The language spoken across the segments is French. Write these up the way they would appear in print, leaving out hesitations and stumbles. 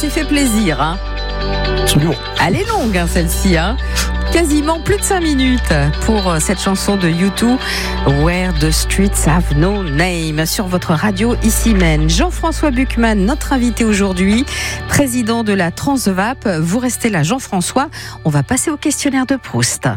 qui fait plaisir. Hein. Absolument. Elle est longue, hein, celle-ci. Hein. Quasiment plus de 5 minutes pour cette chanson de U2, Where the Streets Have No Name, sur votre radio ici même. Jean-François Buchmann, notre invité aujourd'hui, président de la Transvape. Vous restez là, Jean-François. On va passer au questionnaire de Proust.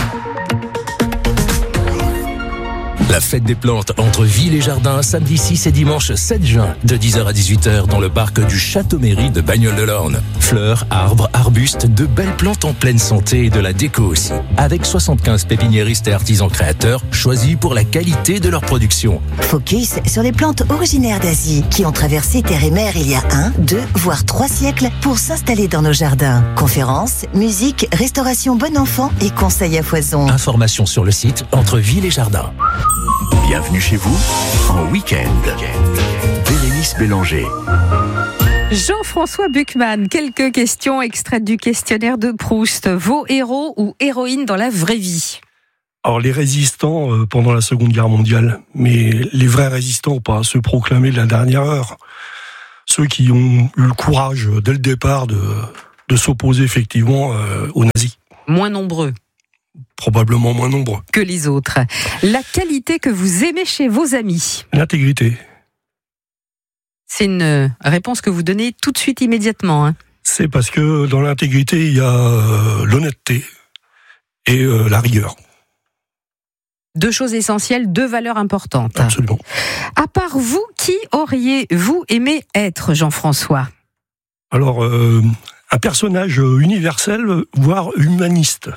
La fête des plantes entre ville et jardin, samedi 6 et dimanche 7 juin, de 10h à 18h dans le parc du Château-Mairie de Bagnoles-de-l'Orne. Fleurs, arbres, arbustes, de belles plantes en pleine santé et de la déco aussi. Avec 75 pépiniéristes et artisans créateurs choisis pour la qualité de leur production. Focus sur les plantes originaires d'Asie qui ont traversé terre et mer il y a 1, 2, voire 3 siècles pour s'installer dans nos jardins. Conférences, musique, restauration bon enfant et conseils à foison. Informations sur le site Entre Ville et Jardin. Bienvenue chez vous en week-end. Bérénice Bélanger. Jean-François Buchmann, quelques questions extraites du questionnaire de Proust. Vos héros ou héroïnes dans la vraie vie? Alors les résistants pendant la Seconde Guerre mondiale, mais les vrais résistants, pas ceux proclamés de la dernière heure. Ceux qui ont eu le courage dès le départ de s'opposer effectivement aux nazis. Moins nombreux. Probablement moins nombreux. Que les autres. La qualité que vous aimez chez vos amis? L'intégrité. C'est une réponse que vous donnez tout de suite, immédiatement. Hein. C'est parce que dans l'intégrité, il y a l'honnêteté et la rigueur. 2 choses essentielles, 2 valeurs importantes. Absolument. À part vous, qui auriez-vous aimé être, Jean-François? Alors, un personnage universel, voire humaniste.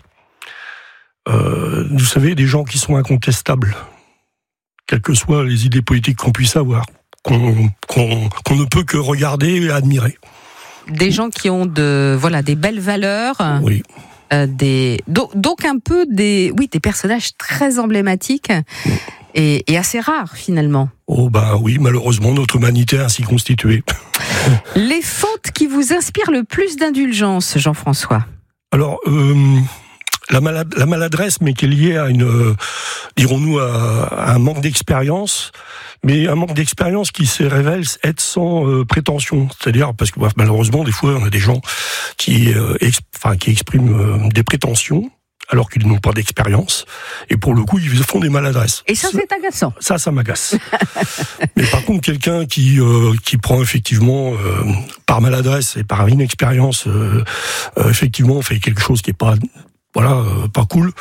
Vous savez, des gens qui sont incontestables, quelles que soient les idées politiques qu'on puisse avoir, qu'on ne peut que regarder et admirer. Des gens qui ont des belles valeurs. Oui. Donc un peu des personnages très emblématiques et assez rares finalement. Oh oui, malheureusement notre humanité est ainsi constituée. Les fautes qui vous inspirent le plus d'indulgence, Jean-François? Alors, la maladresse, mais qui est liée à à un manque d'expérience, mais un manque d'expérience qui se révèle être sans prétention. C'est-à-dire, parce que malheureusement, des fois, on a des gens qui expriment des prétentions, alors qu'ils n'ont pas d'expérience, et pour le coup, ils font des maladresses. Et ça c'est agaçant. Ça m'agace. Mais par contre, quelqu'un qui prend effectivement, par maladresse et par inexpérience, effectivement, fait quelque chose qui est pas cool,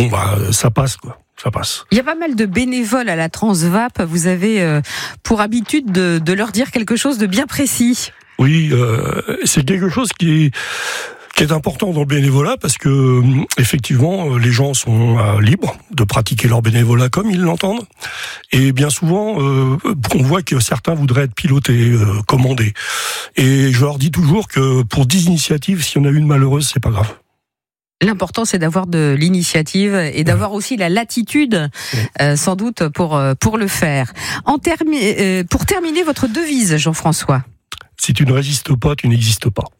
ça passe, quoi. Ça passe. Il y a pas mal de bénévoles à la Transvape. Vous avez pour habitude de leur dire quelque chose de bien précis. Oui, c'est quelque chose qui est important dans le bénévolat parce que effectivement les gens sont libres de pratiquer leur bénévolat comme ils l'entendent, et bien souvent on voit que certains voudraient être pilotés, commandés, et je leur dis toujours que pour 10 initiatives, si on a une malheureuse, c'est pas grave. L'important, c'est d'avoir de l'initiative et d'avoir aussi la latitude, sans doute, pour le faire. Pour terminer, votre devise, Jean-François? Si tu ne résistes pas, tu n'existes pas.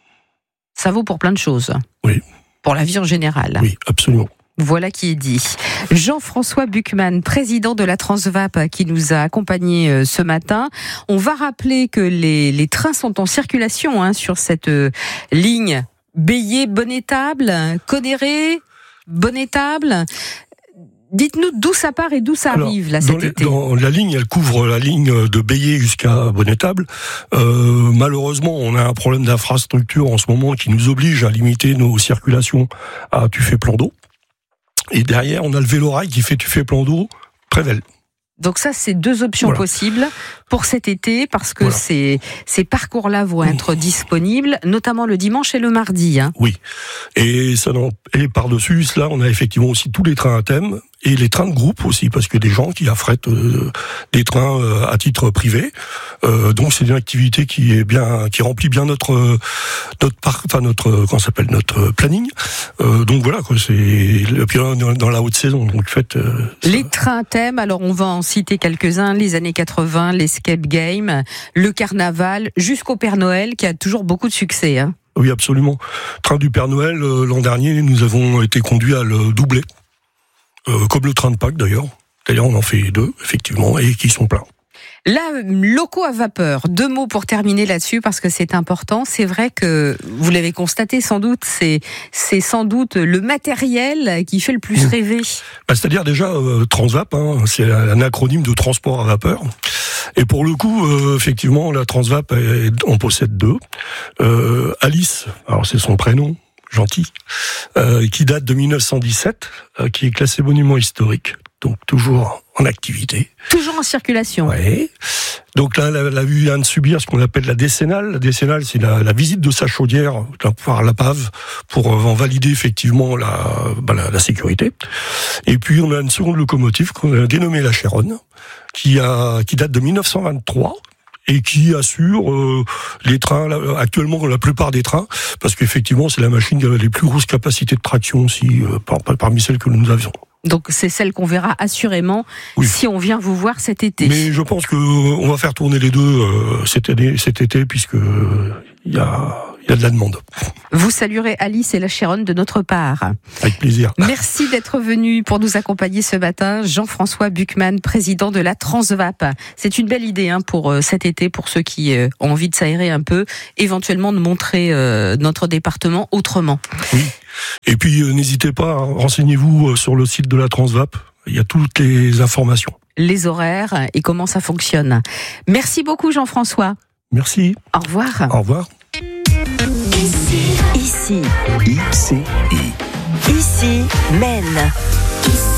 Ça vaut pour plein de choses. Oui. Pour la vie en général. Oui, absolument. Voilà qui est dit. Jean-François Buchmann, président de la Transvape, qui nous a accompagnés ce matin. On va rappeler que les trains sont en circulation sur cette ligne Bélier-Bonnétable, Conneret, Bonnétable. Dites-nous d'où ça part et d'où ça arrive là cet été. Dans la ligne, elle couvre la ligne de Bélier jusqu'à Bonnétable. Malheureusement, on a un problème d'infrastructure en ce moment qui nous oblige à limiter nos circulations à Tuffet-Plan-d'Eau. Et derrière, on a le vélorail qui fait Tuffet-Plan-d'Eau, Prével. Donc ça, c'est 2 options possibles pour cet été, parce que ces parcours-là vont être disponibles, notamment le dimanche et le mardi. Oui, et par-dessus cela, on a effectivement aussi tous les trains à thème, et les trains de groupe aussi, parce que des gens qui affrètent des trains à titre privé. Donc c'est une activité qui remplit bien notre planning. Donc voilà, quoi, c'est dans la haute saison. Donc les trains à thème, alors on va en citer quelques-uns, les années 80, l'Escape Game, le Carnaval, jusqu'au Père Noël, qui a toujours beaucoup de succès. Oui, absolument. Train du Père Noël, l'an dernier, nous avons été conduits à le doubler. Comme le train de Pâques d'ailleurs. D'ailleurs, on en fait 2, effectivement, et qui sont pleins. Là, locaux à vapeur. 2 mots pour terminer là-dessus parce que c'est important. C'est vrai que vous l'avez constaté sans doute, c'est sans doute le matériel qui fait le plus rêver. C'est-à-dire déjà Transvap, c'est un acronyme de transport à vapeur. Et pour le coup, effectivement, la Transvap, on possède 2. Alice, alors c'est son prénom, gentil, qui date de 1917, qui est classé monument historique. Donc toujours en activité. Toujours en circulation. Oui. Donc là, elle a eu de subir ce qu'on appelle la décennale. La décennale, c'est la visite de sa chaudière par la PAV pour en valider effectivement la sécurité. Et puis on a une seconde locomotive qu'on a dénommée la Chéronne, qui date de 1923. Et qui assure les trains, actuellement la plupart des trains, parce qu'effectivement c'est la machine qui a les plus grosses capacités de traction aussi, parmi celles que nous avions. Donc c'est celle qu'on verra assurément si on vient vous voir cet été. Mais je pense que on va faire tourner les deux cet été, puisque il y a de la demande. Vous saluerez Alice et la Chéronne de notre part. Avec plaisir. Merci d'être venu pour nous accompagner ce matin. Jean-François Buchmann, président de la Transvap. C'est une belle idée pour cet été, pour ceux qui ont envie de s'aérer un peu, éventuellement de montrer notre département autrement. Oui. Et puis n'hésitez pas, renseignez-vous sur le site de la Transvap. Il y a toutes les informations. Les horaires et comment ça fonctionne. Merci beaucoup Jean-François. Merci. Au revoir. Au revoir. Ici, ICI. Maine.